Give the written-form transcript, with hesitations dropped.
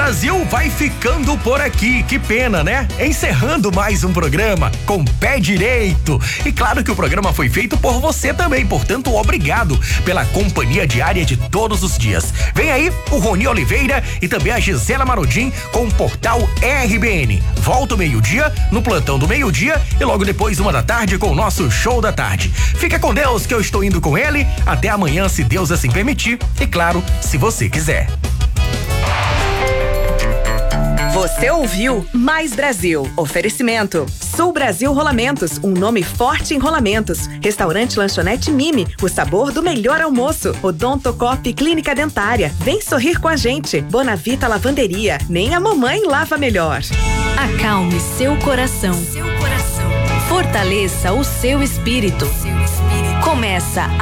Brasil vai ficando por aqui. Que pena, né? Encerrando mais um programa com pé direito. E claro que o programa foi feito por você também, portanto, obrigado pela companhia diária de todos os dias. Vem aí o Rony Oliveira e também a Gisela Marodim com o portal RBN. Volta ao meio-dia, no plantão do meio-dia e logo depois 1h com o nosso show da tarde. Fica com Deus que eu estou indo com ele. Até amanhã, se Deus assim permitir. E claro, se você quiser. Você ouviu Mais Brasil. Oferecimento Sul Brasil Rolamentos, um nome forte em rolamentos. Restaurante Lanchonete Mimi, o sabor do melhor almoço. Odontocop Clínica Dentária. Vem sorrir com a gente. Bonavita Lavanderia. Nem a mamãe lava melhor. Acalme seu coração. Fortaleça o seu espírito. Começa